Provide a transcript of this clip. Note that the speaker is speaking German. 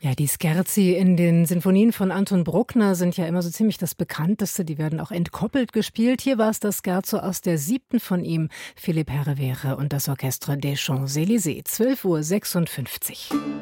Ja, die Scherzi in den Sinfonien von Anton Bruckner sind ja immer so ziemlich das Bekannteste. Die werden auch entkoppelt gespielt. Hier war es das Scherzo aus der 7. von ihm, Philipp Herrewehre und das Orchestre des Champs-Élysées. 12:56 Uhr.